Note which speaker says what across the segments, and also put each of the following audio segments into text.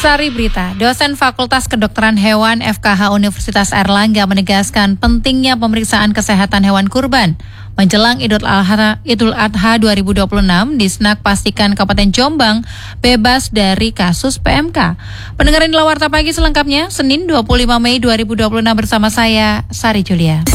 Speaker 1: Sari Berita, dosen Fakultas Kedokteran Hewan FKH Universitas Airlangga menegaskan pentingnya pemeriksaan kesehatan hewan kurban. Menjelang Idul Adha 2026, Disnak pastikan Kabupaten Jombang bebas dari kasus PMK. Pendengar inilah Warta Pagi selengkapnya, Senin 25 Mei 2026 bersama saya, Sari Julia.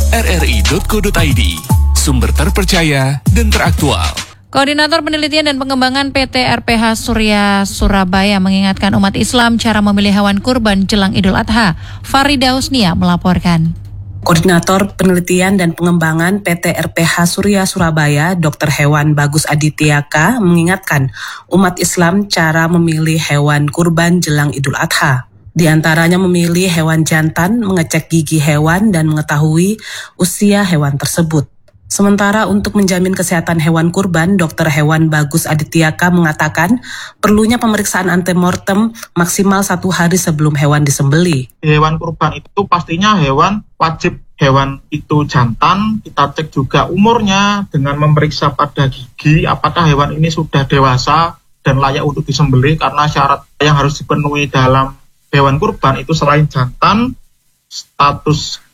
Speaker 2: RRI.co.id, sumber terpercaya dan teraktual.
Speaker 1: Koordinator Penelitian dan Pengembangan PT RPH Surya Surabaya mengingatkan umat Islam cara memilih hewan kurban jelang Idul Adha. Farida Husnia melaporkan.
Speaker 3: Koordinator Penelitian dan Pengembangan PT RPH Surya Surabaya, Dr. Hewan Bagus Aditya mengingatkan umat Islam cara memilih hewan kurban jelang Idul Adha. Di antaranya memilih hewan jantan, mengecek gigi hewan, dan mengetahui usia hewan tersebut. Sementara untuk menjamin kesehatan hewan kurban, Dr. Hewan Bagus Aditya mengatakan perlunya pemeriksaan antemortem maksimal 1 hari sebelum hewan disembelih.
Speaker 4: Hewan kurban itu pastinya wajib hewan itu jantan, kita cek juga umurnya dengan memeriksa pada gigi apakah hewan ini sudah dewasa dan layak untuk disembelih, karena syarat yang harus dipenuhi dalam hewan kurban itu selain jantan, status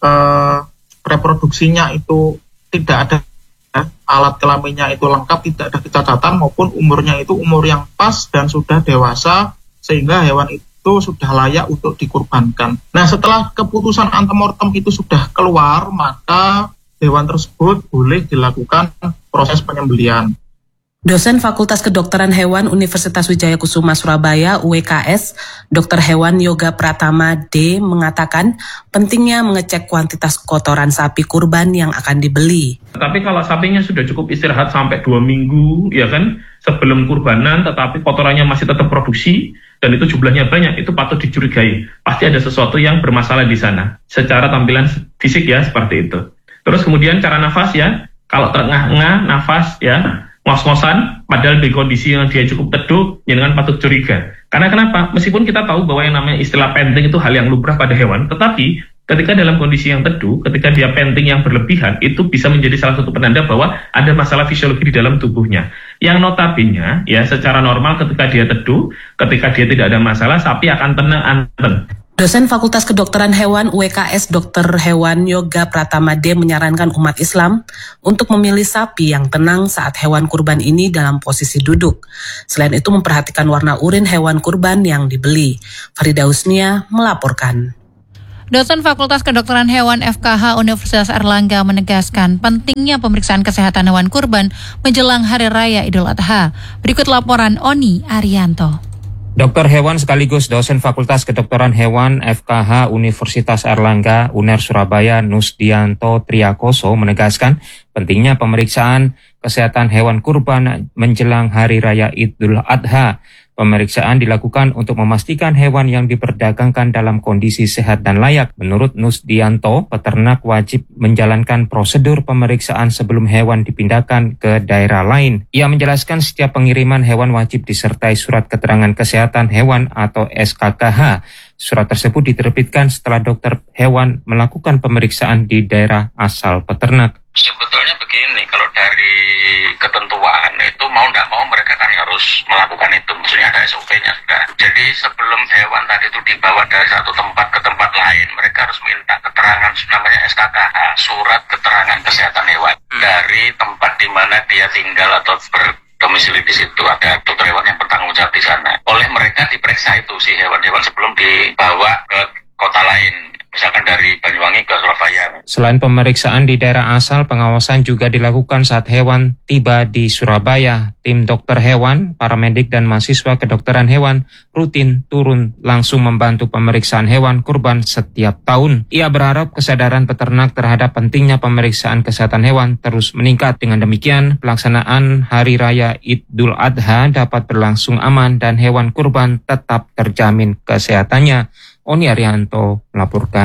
Speaker 4: reproduksinya itu tidak ada, alat kelaminnya itu lengkap, tidak ada kecacatan, maupun umurnya itu umur yang pas dan sudah dewasa sehingga hewan itu sudah layak untuk dikurbankan. Nah, setelah keputusan antemortem itu sudah keluar, maka hewan tersebut boleh dilakukan proses penyembelihan.
Speaker 3: Dosen Fakultas Kedokteran Hewan Universitas Wijaya Kusuma Surabaya UWKS, Dr. Hewan Yoga Pratama D mengatakan pentingnya mengecek kuantitas kotoran sapi kurban yang akan dibeli.
Speaker 5: Tapi kalau sapinya sudah cukup istirahat sampai 2 minggu, ya kan, sebelum kurbanan, tetapi kotorannya masih tetap produksi dan itu jumlahnya banyak, itu patut dicurigai. Pasti ada sesuatu yang bermasalah di sana. Secara tampilan fisik ya seperti itu. Terus kemudian cara nafas ya, kalau terengah-engah nafas ya, ngos-ngosan, padahal di kondisi yang dia cukup teduh, jangan patut curiga. Karena kenapa? Meskipun kita tahu bahwa yang namanya istilah panting itu hal yang lumrah pada hewan, tetapi ketika dalam kondisi yang teduh, ketika dia panting yang berlebihan, itu bisa menjadi salah satu penanda bahwa ada masalah fisiologi di dalam tubuhnya. Yang notabene, ya secara normal ketika dia teduh, ketika dia tidak ada masalah, sapi akan tenang, anteng.
Speaker 3: Dosen Fakultas Kedokteran Hewan UWKS Dr. Hewan Yoga Pratama D menyarankan umat Islam untuk memilih sapi yang tenang saat hewan kurban ini dalam posisi duduk. Selain itu memperhatikan warna urin hewan kurban yang dibeli. Farida Husnia melaporkan.
Speaker 1: Dosen Fakultas Kedokteran Hewan FKH Universitas Airlangga menegaskan pentingnya pemeriksaan kesehatan hewan kurban menjelang Hari Raya Idul Adha. Berikut laporan Oni Arianto.
Speaker 6: Dokter Hewan sekaligus dosen Fakultas Kedokteran Hewan FKH Universitas Airlangga UNER Surabaya Nusdianto Triakoso menegaskan pentingnya pemeriksaan kesehatan hewan kurban menjelang Hari Raya Idul Adha. Pemeriksaan dilakukan untuk memastikan hewan yang diperdagangkan dalam kondisi sehat dan layak. Menurut Nusdianto, peternak wajib menjalankan prosedur pemeriksaan sebelum hewan dipindahkan ke daerah lain. Ia menjelaskan setiap pengiriman hewan wajib disertai surat keterangan kesehatan hewan atau SKKH. Surat tersebut diterbitkan setelah dokter hewan melakukan pemeriksaan di daerah asal peternak.
Speaker 7: Sebetulnya begini, kalau dari ketentuan itu mau tidak mau mereka kan harus melakukan itu, maksudnya ada SOP-nya sudah. Jadi sebelum hewan tadi itu dibawa dari satu tempat ke tempat lain, mereka harus minta keterangan namanya SKKH, surat keterangan kesehatan hewan dari tempat di mana dia tinggal atau berdomisili di situ. Ada dokter hewan yang bertanggung jawab di sana. Oleh mereka diperiksa itu si hewan-hewan sebelum dibawa ke kota lain, misalkan dari Banyuwangi ke Surabaya.
Speaker 6: Selain pemeriksaan di daerah asal, pengawasan juga dilakukan saat hewan tiba di Surabaya. Tim dokter hewan, paramedik dan mahasiswa kedokteran hewan rutin turun langsung membantu pemeriksaan hewan kurban setiap tahun. Ia berharap kesadaran peternak terhadap pentingnya pemeriksaan kesehatan hewan terus meningkat. Dengan demikian, pelaksanaan Hari Raya Idul Adha dapat berlangsung aman dan hewan kurban tetap terjamin kesehatannya. Oni Arianto melaporkan.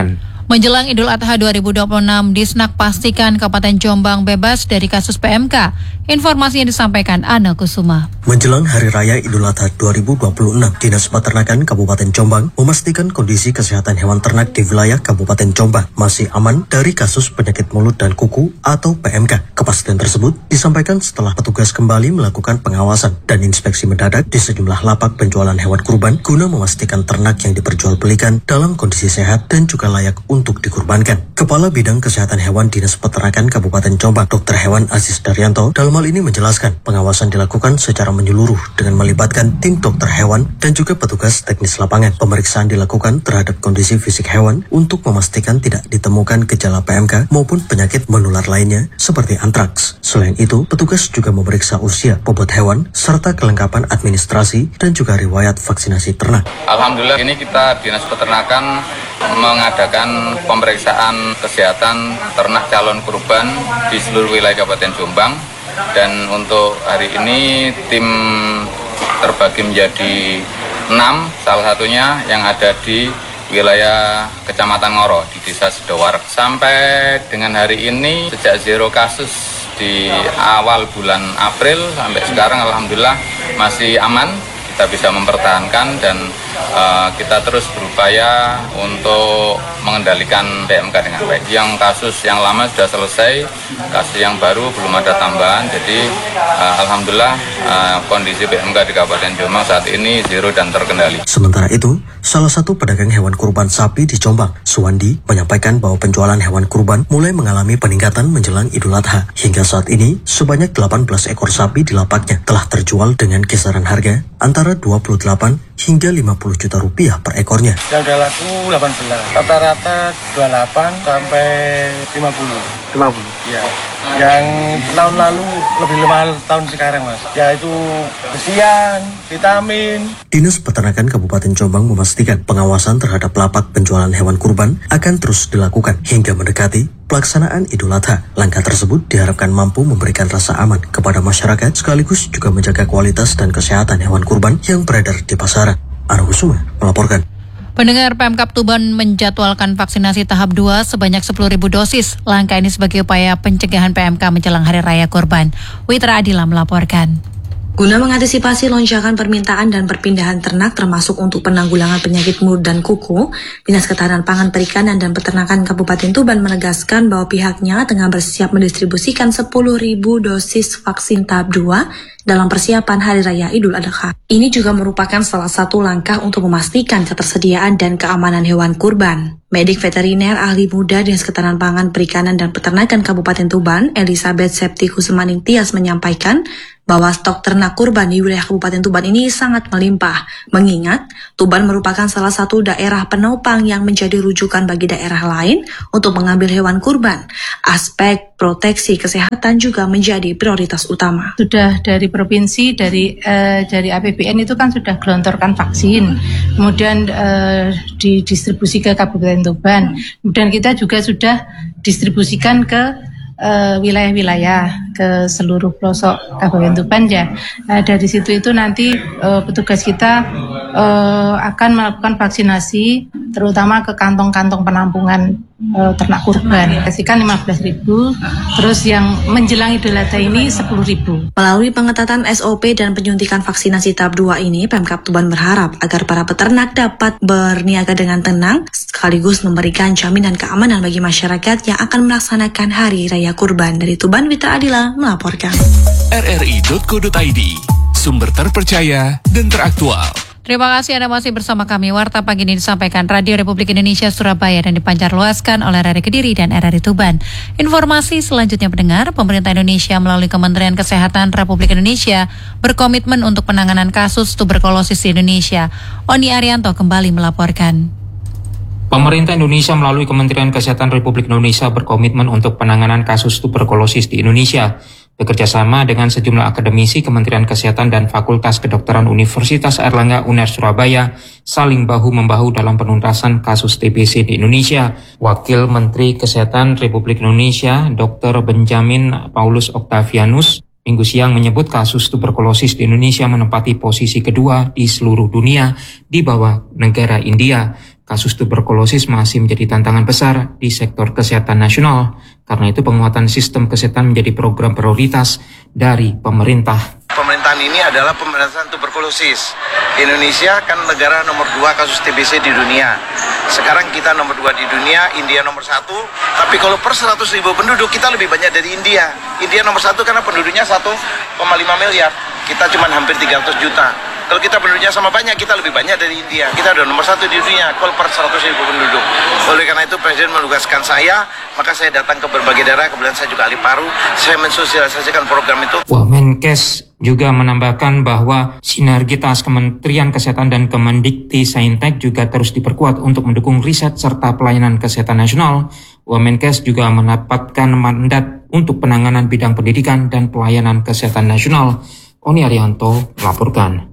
Speaker 1: Menjelang Idul Adha 2026, Disnak pastikan Kabupaten Jombang bebas dari kasus PMK. Informasi yang disampaikan Ana Kusuma.
Speaker 8: Menjelang Hari Raya Idul Adha 2026, Dinas Peternakan Kabupaten Jombang memastikan kondisi kesehatan hewan ternak di wilayah Kabupaten Jombang masih aman dari kasus penyakit mulut dan kuku atau PMK. Kepastian tersebut disampaikan setelah petugas kembali melakukan pengawasan dan inspeksi mendadak di sejumlah lapak penjualan hewan kurban guna memastikan ternak yang diperjualbelikan dalam kondisi sehat dan juga layak untuk dikurbankan. Kepala Bidang Kesehatan Hewan Dinas Peternakan Kabupaten Jombang, Dr. Hewan Aziz Daryanto, dalam hal ini menjelaskan pengawasan dilakukan secara menyeluruh dengan melibatkan tim dokter hewan dan juga petugas teknis lapangan. Pemeriksaan dilakukan terhadap kondisi fisik hewan untuk memastikan tidak ditemukan gejala PMK maupun penyakit menular lainnya seperti antraks. Selain itu, petugas juga memeriksa usia, bobot hewan, serta kelengkapan administrasi dan juga riwayat vaksinasi ternak.
Speaker 9: Alhamdulillah ini kita Dinas Peternakan mengadakan pemeriksaan kesehatan ternak calon kurban di seluruh wilayah Kabupaten Jombang, dan untuk hari ini tim terbagi menjadi 6, salah satunya yang ada di wilayah Kecamatan Ngoro di Desa Sedowar. Sampai dengan hari ini sejak 0 kasus di awal bulan April sampai sekarang alhamdulillah masih aman. Kita bisa mempertahankan dan kita terus berupaya untuk mengendalikan PMK dengan baik. Yang kasus yang lama sudah selesai, kasus yang baru belum ada tambahan. Jadi alhamdulillah kondisi PMK di Kabupaten Jombang saat ini 0 dan terkendali.
Speaker 8: Sementara itu, salah satu pedagang hewan kurban sapi di Jombang, Suwandi, menyampaikan bahwa penjualan hewan kurban mulai mengalami peningkatan menjelang Idul Adha. Hingga saat ini, sebanyak 18 ekor sapi di lapaknya telah terjual dengan kisaran harga antara 28 hingga 50 juta rupiah per ekornya.
Speaker 10: Yang udah laku 18, rata-rata 28 sampai 50. Ya. Yang tahun lalu lebih mahal tahun sekarang, Mas. Yaitu besian, vitamin.
Speaker 8: Dinas Peternakan Kabupaten Jombang memastikan pengawasan terhadap lapak penjualan hewan kurban akan terus dilakukan hingga mendekati pelaksanaan Idul Adha. Langkah tersebut diharapkan mampu memberikan rasa aman kepada masyarakat sekaligus juga menjaga kualitas dan kesehatan hewan kurban yang beredar di pasaran. Ana Kusuma melaporkan.
Speaker 1: Pendengar, Pemkab Tuban menjadwalkan vaksinasi tahap 2 sebanyak 10.000 dosis. Langkah ini sebagai upaya pencegahan PMK menjelang Hari Raya Kurban. Witra Adila melaporkan.
Speaker 11: Guna mengantisipasi lonjakan permintaan dan perpindahan ternak termasuk untuk penanggulangan penyakit mulut dan kuku, Dinas Ketahanan Pangan, Perikanan dan Peternakan Kabupaten Tuban menegaskan bahwa pihaknya tengah bersiap mendistribusikan 10.000 dosis vaksin tahap 2 dalam persiapan Hari Raya Idul Adha. Ini juga merupakan salah satu langkah untuk memastikan ketersediaan dan keamanan hewan kurban. Medik veteriner ahli muda Dinas Ketahanan Pangan, Perikanan dan Peternakan Kabupaten Tuban, Elizabeth Septi Kusemaning Tias menyampaikan bahwa stok ternak kurban di wilayah Kabupaten Tuban ini sangat melimpah, mengingat Tuban merupakan salah satu daerah penopang yang menjadi rujukan bagi daerah lain untuk mengambil hewan kurban. Aspek proteksi kesehatan juga menjadi prioritas utama.
Speaker 12: Sudah dari provinsi, dari APBN itu kan sudah gelontorkan vaksin, kemudian didistribusi ke Kabupaten Tuban, kemudian kita juga sudah distribusikan ke wilayah-wilayah, ke seluruh pelosok Kabupaten Tuban ya. Dari situ itu nanti petugas kita akan melakukan vaksinasi terutama ke kantong-kantong penampungan ternak kurban. Kasihkan 15.000, terus yang menjelang Idul Adha ini 10.000.
Speaker 11: Melalui pengetatan SOP dan penyuntikan vaksinasi tahap 2 ini, Pemkab Tuban berharap agar para peternak dapat berniaga dengan tenang sekaligus memberikan jaminan keamanan bagi masyarakat yang akan melaksanakan Hari Raya Kurban. Dari Tuban, Witra Adila melaporkan.
Speaker 2: RRI.co.id, sumber terpercaya dan teraktual.
Speaker 1: Terima kasih Anda masih bersama kami. Warta pagi ini disampaikan Radio Republik Indonesia Surabaya dan dipancarluaskan oleh RRI Kediri dan RRI Tuban. Informasi selanjutnya pendengar, pemerintah Indonesia melalui Kementerian Kesehatan Republik Indonesia berkomitmen untuk penanganan kasus tuberkulosis di Indonesia. Oni Arianto kembali melaporkan.
Speaker 6: Pemerintah Indonesia melalui Kementerian Kesehatan Republik Indonesia berkomitmen untuk penanganan kasus tuberkulosis di Indonesia. Bekerjasama dengan sejumlah akademisi Kementerian Kesehatan dan Fakultas Kedokteran Universitas Airlangga UNER Surabaya saling bahu-membahu dalam penuntasan kasus TBC di Indonesia. Wakil Menteri Kesehatan Republik Indonesia, Dr. Benjamin Paulus Octavianus, Minggu siang menyebut kasus tuberkulosis di Indonesia menempati posisi kedua di seluruh dunia di bawah negara India. kasus tuberkulosis masih menjadi tantangan besar di sektor kesehatan nasional. Karena itu penguatan sistem kesehatan menjadi program prioritas dari pemerintah.
Speaker 10: Pemerintahan ini adalah pemberantasan tuberkulosis. Indonesia kan negara nomor 2 kasus TBC di dunia. Sekarang kita nomor 2 di dunia, India nomor 1. Tapi kalau per 100.000 penduduk kita lebih banyak dari India. India nomor 1 karena penduduknya 1,5 miliar. Kita cuma hampir 300 juta. Kalau kita penduduknya sama banyak, kita lebih banyak dari India. Kita udah nomor 1 di dunia, kalau per 100.000 penduduk. Oleh karena itu Presiden menugaskan saya, maka saya datang ke berbagai daerah, kemudian saya juga ahli paru, saya mensosialisasikan program itu.
Speaker 6: Wamenkes juga menambahkan bahwa sinergitas Kementerian Kesehatan dan Kemendikti-Saintek juga terus diperkuat untuk mendukung riset serta pelayanan kesehatan nasional. Wamenkes juga mendapatkan mandat untuk penanganan bidang pendidikan dan pelayanan kesehatan nasional. Oni Arianto melaporkan.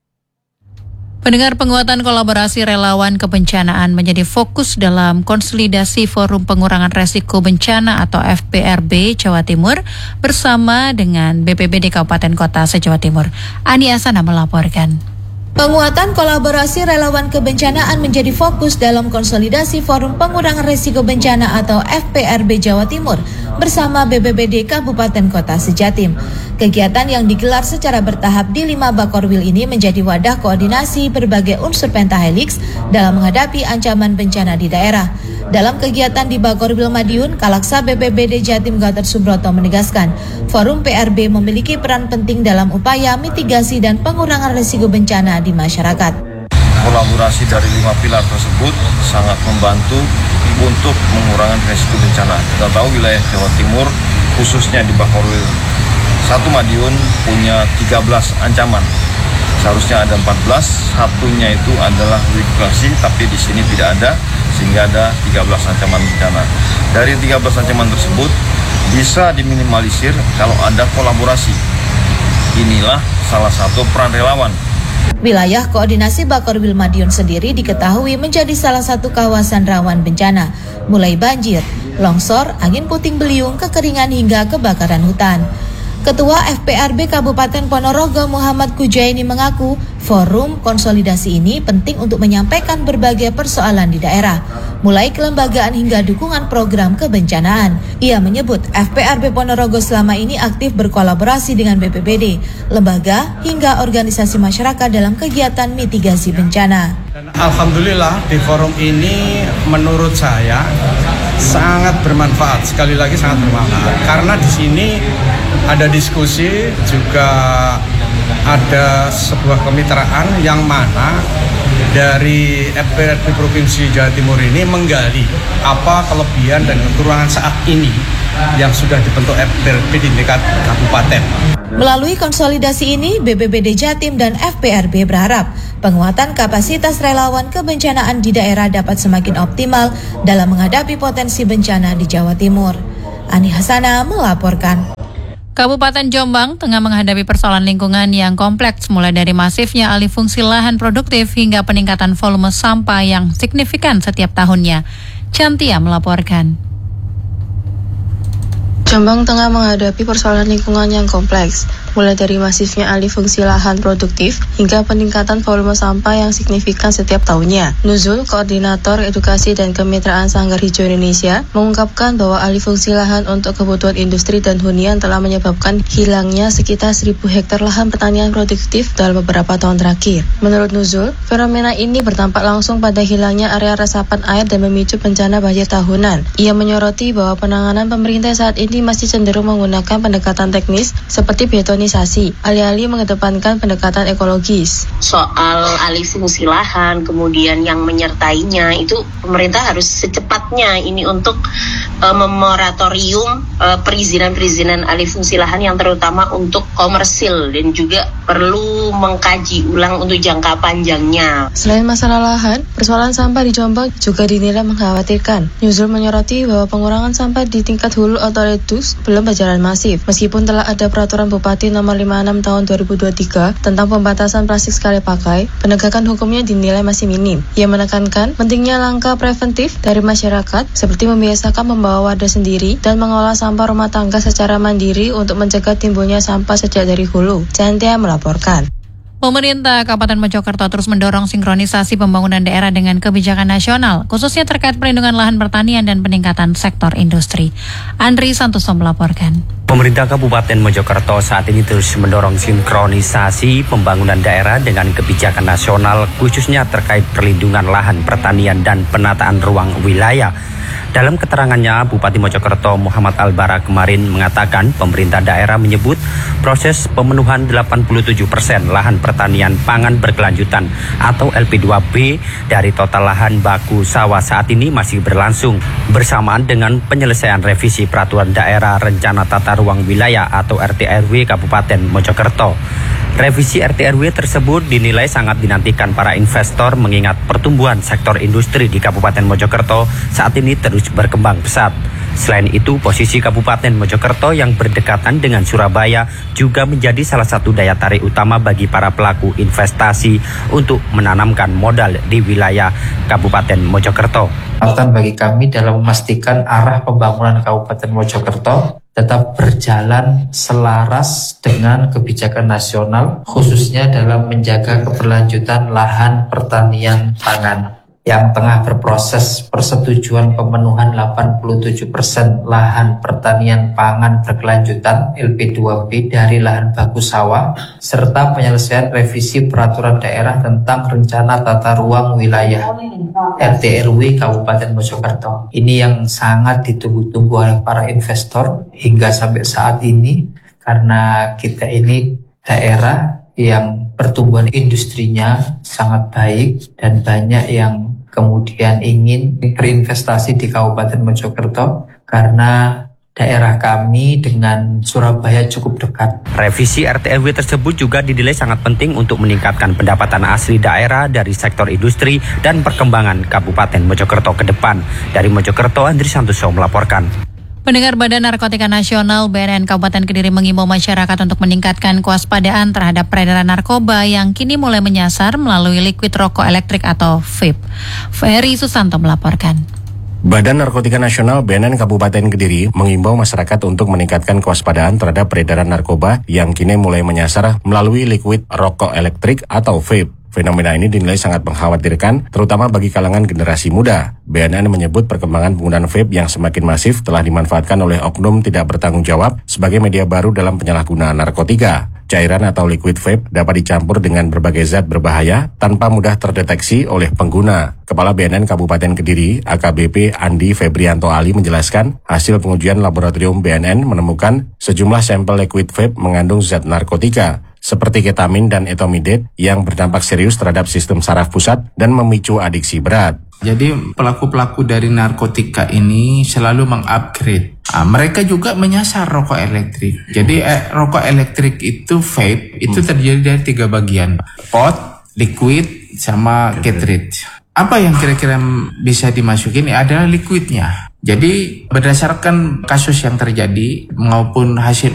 Speaker 1: Pendengar, penguatan kolaborasi relawan kebencanaan menjadi fokus dalam konsolidasi Forum Pengurangan Resiko Bencana atau FPRB Jawa Timur bersama dengan BPBD Kabupaten Kota se-Jawa Timur. Ani Asana melaporkan.
Speaker 13: Penguatan kolaborasi relawan kebencanaan menjadi fokus dalam konsolidasi Forum Pengurangan Risiko Bencana atau FPRB Jawa Timur bersama BPBD Kabupaten Kota se-Jatim. Kegiatan yang digelar secara bertahap di 5 Bakorwil ini menjadi wadah koordinasi berbagai unsur pentahelix dalam menghadapi ancaman bencana di daerah. Dalam kegiatan di Bakorwil Madiun, Kalaksa BPBD Jatim Gatot Subroto menegaskan, Forum PRB memiliki peran penting dalam upaya mitigasi dan pengurangan risiko bencana di masyarakat.
Speaker 10: Kolaborasi dari 5 pilar tersebut sangat membantu untuk mengurangi risiko bencana. Kita tahu wilayah Jawa Timur, khususnya di Bakorwil 1 Madiun punya 13 ancaman. Seharusnya ada 14, satunya itu adalah mitigasi, tapi di sini tidak ada, sehingga ada 13 ancaman bencana. Dari 13 ancaman tersebut bisa diminimalisir kalau ada kolaborasi. Inilah salah satu peran relawan.
Speaker 13: Wilayah koordinasi Bakorwil Madiun sendiri diketahui menjadi salah satu kawasan rawan bencana, mulai banjir, longsor, angin puting beliung, kekeringan hingga kebakaran hutan. Ketua FPRB Kabupaten Ponorogo Muhammad Kujaini mengaku forum konsolidasi ini penting untuk menyampaikan berbagai persoalan di daerah, mulai kelembagaan hingga dukungan program kebencanaan. Ia menyebut FPRB Ponorogo selama ini aktif berkolaborasi dengan BPBD, lembaga hingga organisasi masyarakat dalam kegiatan mitigasi bencana.
Speaker 14: Alhamdulillah di forum ini menurut saya sangat bermanfaat, sekali lagi sangat bermanfaat karena di sini ada diskusi, juga ada sebuah kemitraan yang mana dari FPRB Provinsi Jawa Timur ini menggali apa kelebihan dan kekurangan saat ini yang sudah dibentuk FPRB di tingkat kabupaten.
Speaker 13: Melalui konsolidasi ini, BPBD Jatim dan FPRB berharap penguatan kapasitas relawan kebencanaan di daerah dapat semakin optimal dalam menghadapi potensi bencana di Jawa Timur. Ani Hasana melaporkan.
Speaker 1: Kabupaten Jombang tengah menghadapi persoalan lingkungan yang kompleks, mulai dari masifnya alih fungsi lahan produktif hingga peningkatan volume sampah yang signifikan setiap tahunnya. Cantia melaporkan.
Speaker 15: Jombang tengah menghadapi persoalan lingkungan yang kompleks, mulai dari masifnya alih fungsi lahan produktif hingga peningkatan volume sampah yang signifikan setiap tahunnya. Nuzul, Koordinator Edukasi dan Kemitraan Sanggar Hijau Indonesia, mengungkapkan bahwa alih fungsi lahan untuk kebutuhan industri dan hunian telah menyebabkan hilangnya sekitar 1.000 hektar lahan pertanian produktif dalam beberapa tahun terakhir. Menurut Nuzul, fenomena ini berdampak langsung pada hilangnya area resapan air dan memicu bencana banjir tahunan. Ia menyoroti bahwa penanganan pemerintah saat ini masih cenderung menggunakan pendekatan teknis seperti betonisasi, alih-alih mengedepankan pendekatan ekologis.
Speaker 16: Soal alih fungsi lahan, kemudian yang menyertainya, itu pemerintah harus secepatnya ini untuk memoratorium perizinan-perizinan alih fungsi lahan yang terutama untuk komersil, dan juga perlu mengkaji ulang untuk jangka panjangnya.
Speaker 15: Selain masalah lahan, persoalan sampah di Jombang juga dinilai mengkhawatirkan. Nuzul menyoroti bahwa pengurangan sampah di tingkat hulu atau ledus belum berjalan masif. Meskipun telah ada peraturan Bupati nomor 56 tahun 2023 tentang pembatasan plastik sekali pakai, penegakan hukumnya dinilai masih minim. Ia menekankan pentingnya langkah preventif dari masyarakat seperti membiasakan membawa wadah sendiri dan mengolah sampah rumah tangga secara mandiri untuk mencegah timbulnya sampah sejak dari hulu. Cantia melaporkan.
Speaker 1: Pemerintah Kabupaten Mojokerto terus mendorong sinkronisasi pembangunan daerah dengan kebijakan nasional, khususnya terkait perlindungan lahan pertanian dan peningkatan sektor industri. Andri Santoso melaporkan.
Speaker 17: Pemerintah Kabupaten Mojokerto saat ini terus mendorong sinkronisasi pembangunan daerah dengan kebijakan nasional, khususnya terkait perlindungan lahan pertanian dan penataan ruang wilayah. Dalam keterangannya, Bupati Mojokerto Muhammad Albara kemarin mengatakan pemerintah daerah menyebut proses pemenuhan 87% lahan pertanian pangan berkelanjutan atau LP2B dari total lahan baku sawah saat ini masih berlangsung bersamaan dengan penyelesaian revisi Peraturan Daerah Rencana Tata Ruang Wilayah atau RT/RW Kabupaten Mojokerto. Revisi RT/RW tersebut dinilai sangat dinantikan para investor mengingat pertumbuhan sektor industri di Kabupaten Mojokerto saat ini terus berkembang pesat. Selain itu, posisi Kabupaten Mojokerto yang berdekatan dengan Surabaya juga menjadi salah satu daya tarik utama bagi para pelaku investasi untuk menanamkan modal di wilayah Kabupaten Mojokerto.
Speaker 18: Catatan bagi kami dalam memastikan arah pembangunan Kabupaten Mojokerto tetap berjalan selaras dengan kebijakan nasional, khususnya dalam menjaga keberlanjutan lahan pertanian pangan yang tengah berproses persetujuan pemenuhan 87% lahan pertanian pangan berkelanjutan LP2B dari lahan baku sawah, serta penyelesaian revisi Peraturan Daerah tentang Rencana Tata Ruang Wilayah RT/RW Kabupaten Mojokerto. Ini yang sangat ditunggu-tunggu oleh para investor hingga sampai saat ini, karena kita ini daerah yang pertumbuhan industrinya sangat baik dan banyak yang kemudian ingin berinvestasi di Kabupaten Mojokerto karena daerah kami dengan Surabaya cukup dekat.
Speaker 17: Revisi RT/RW tersebut juga dinilai sangat penting untuk meningkatkan pendapatan asli daerah dari sektor industri dan perkembangan Kabupaten Mojokerto ke depan. Dari Mojokerto, Andri Santoso melaporkan.
Speaker 1: Pendengar Badan Narkotika Nasional BNN Kabupaten Kediri mengimbau masyarakat untuk meningkatkan kewaspadaan terhadap peredaran narkoba yang kini mulai menyasar melalui liquid rokok elektrik atau vape. Ferry Susanto melaporkan.
Speaker 19: Badan Narkotika Nasional BNN Kabupaten Kediri mengimbau masyarakat untuk meningkatkan kewaspadaan terhadap peredaran narkoba yang kini mulai menyasar melalui liquid rokok elektrik atau vape. Fenomena ini dinilai sangat mengkhawatirkan, terutama bagi kalangan generasi muda. BNN menyebut perkembangan penggunaan vape yang semakin masif telah dimanfaatkan oleh oknum tidak bertanggung jawab sebagai media baru dalam penyalahgunaan narkotika. Cairan atau liquid vape dapat dicampur dengan berbagai zat berbahaya tanpa mudah terdeteksi oleh pengguna. Kepala BNN Kabupaten Kediri, AKBP Andi Febrianto Ali menjelaskan, hasil pengujian laboratorium BNN menemukan sejumlah sampel liquid vape mengandung zat narkotika seperti ketamin dan etomidat yang berdampak serius terhadap sistem saraf pusat dan memicu adiksi berat.
Speaker 20: Jadi pelaku-pelaku dari narkotika ini selalu mengupgrade. Mereka juga menyasar rokok elektrik. Jadi rokok elektrik itu vape itu terdiri dari 3 bagian. Pot, liquid, sama cartridge. Apa yang kira-kira bisa dimasukin adalah liquidnya. Jadi berdasarkan kasus yang terjadi maupun hasil